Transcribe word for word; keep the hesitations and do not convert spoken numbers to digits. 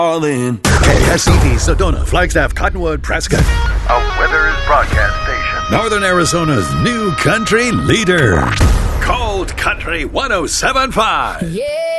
All in. K S E V, Sedona, Flagstaff, Cottonwood, Prescott. A Weathers broadcast station. Northern Arizona's new country leader. Cold Country one oh seven point five. Yeah.